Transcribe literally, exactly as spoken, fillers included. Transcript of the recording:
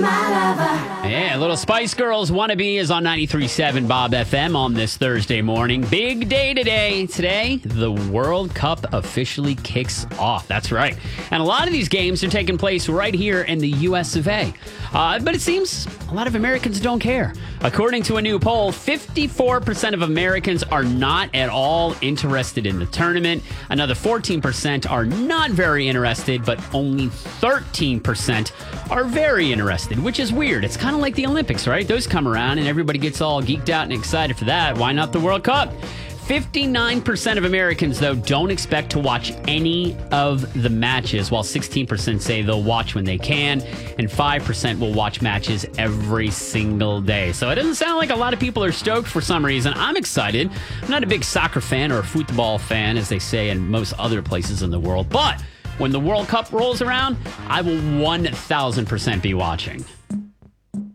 Yeah, Little Spice Girls Wannabe is on ninety-three point seven Bob F M on this Thursday morning. Big day today. Today, the World Cup officially kicks off. That's right. And a lot of these games are taking place right here in the U S of A. Uh, but it seems a lot of Americans don't care. According to a new poll, fifty-four percent of Americans are not at all interested in the tournament. Another fourteen percent are not very interested, but only thirteen percent are very interested, which is weird. It's kind of like the Olympics, right? Those come around and everybody gets all geeked out and excited for that. Why not the World Cup? fifty-nine percent of Americans, though, don't expect to watch any of the matches, while sixteen percent say they'll watch when they can, and five percent will watch matches every single day. So it doesn't sound like a lot of people are stoked for some reason. I'm excited. I'm not a big soccer fan or a football fan, as they say in most other places in the world, but when the World Cup rolls around, I will one thousand percent be watching.